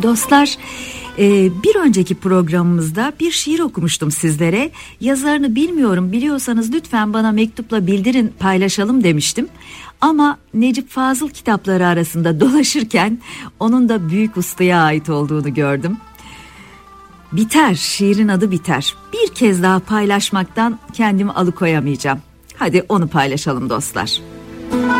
Dostlar, bir önceki programımızda bir şiir okumuştum sizlere. Yazarını bilmiyorum, biliyorsanız lütfen bana mektupla bildirin, paylaşalım demiştim. Ama Necip Fazıl kitapları arasında dolaşırken onun da büyük ustaya ait olduğunu gördüm. Biter, şiirin adı Biter. Bir kez daha paylaşmaktan kendimi alıkoyamayacağım. Hadi onu paylaşalım dostlar.